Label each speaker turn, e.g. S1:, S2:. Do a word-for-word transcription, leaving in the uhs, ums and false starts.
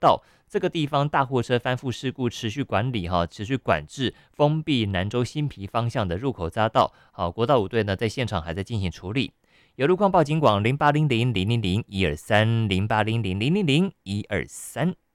S1: 道这个地方大货车翻覆事故持续管理哈，持续管制，封闭南州新皮方向的入口匝道。好，国道五队呢在现场还在进行处理。有路况报警广零八零零零零零一二三零八零零零零零一二三。